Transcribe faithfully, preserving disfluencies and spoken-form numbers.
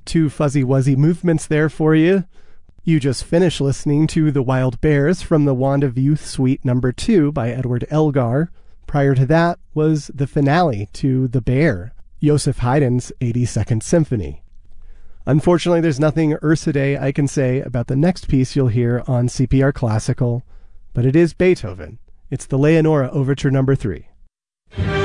two fuzzy wuzzy movements there for you. You just finished listening to The Wild Bears from the Wand of Youth Suite number two by Edward Elgar. Prior to that was the finale to The Bear, Joseph Haydn's eighty-second Symphony. Unfortunately, there's nothing Ursidae I can say about the next piece you'll hear on C P R Classical, but it is Beethoven. It's the Leonora Overture number three.